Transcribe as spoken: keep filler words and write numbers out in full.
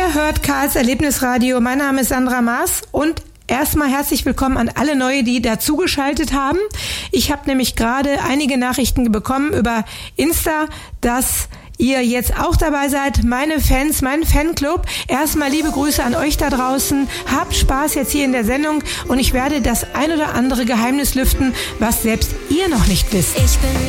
Ihr hört Karls Erlebnisradio. Mein Name ist Sandra Maas und erstmal herzlich willkommen an alle Neue, die dazugeschaltet haben. Ich habe nämlich gerade einige Nachrichten bekommen über Insta, dass ihr jetzt auch dabei seid, meine Fans, mein Fanclub. Erstmal liebe Grüße an euch da draußen. Habt Spaß jetzt hier in der Sendung und ich werde das ein oder andere Geheimnis lüften, was selbst ihr noch nicht wisst. Ich bin